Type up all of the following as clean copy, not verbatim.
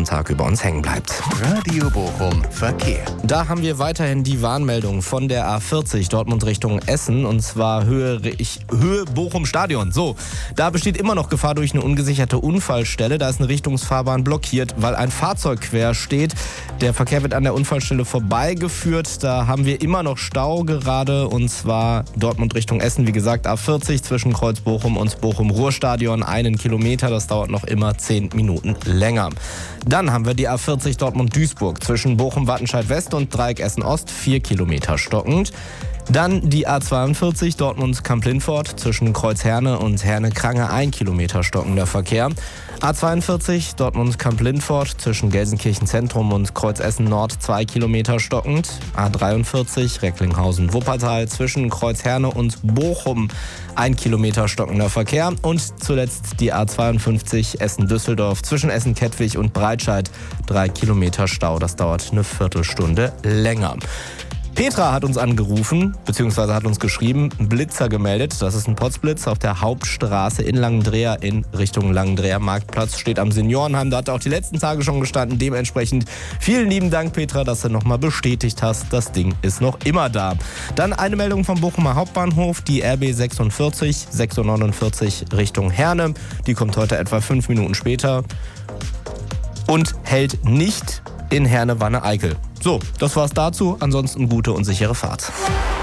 ganzen Tag über uns hängen bleibt. Radio Bochum Verkehr. Da haben wir weiterhin die Warnmeldung von der A40 Dortmund Richtung Essen, und zwar Höhe Bochum Stadion. So, da besteht immer noch Gefahr durch eine ungesicherte Unfallstelle. Da ist eine Richtungsfahrbahn blockiert, weil ein Fahrzeug quer steht. Der Verkehr wird an der Unfallstelle vorbeigeführt. Da haben wir immer noch Stau gerade, und zwar Dortmund Richtung Essen. Wie gesagt, A40 zwischen Kreuz Bochum und Bochum-Ruhr-Stadion 1 Kilometer. Das dauert noch immer 10 Minuten länger. Dann haben wir die A40 Dortmund-Duisburg zwischen Bochum-Wattenscheid-West und Dreieck Essen-Ost 4 Kilometer stockend. Dann die A42 Dortmund-Kamp-Lindfort zwischen Kreuz Herne und Herne-Krange 1 Kilometer stockender Verkehr. A42 Dortmund-Kamp-Lindfort zwischen Gelsenkirchen Zentrum und Kreuz Essen Nord 2 Kilometer stockend. A43 Recklinghausen-Wuppertal zwischen Kreuz Herne und Bochum 1 Kilometer stockender Verkehr. Und zuletzt die A52 Essen-Düsseldorf zwischen Essen-Kettwig und Breitscheid 3 Kilometer Stau. Das dauert eine Viertelstunde länger. Petra hat uns angerufen, beziehungsweise hat uns geschrieben, Blitzer gemeldet. Das ist ein Potzblitz auf der Hauptstraße in Langendreer in Richtung Langendreer Marktplatz. Steht am Seniorenheim, da hat er auch die letzten Tage schon gestanden. Dementsprechend vielen lieben Dank, Petra, dass du nochmal bestätigt hast, das Ding ist noch immer da. Dann eine Meldung vom Bochumer Hauptbahnhof, die RB 46, 649 Richtung Herne. Die kommt heute etwa 5 Minuten später und hält nicht in Herne-Wanne-Eickel. So, das war's dazu. Ansonsten gute und sichere Fahrt.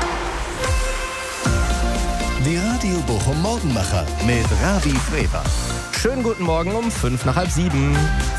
Die Radio Bochum Morgenmacher mit Ravi Freber. Schönen guten Morgen um 6:55.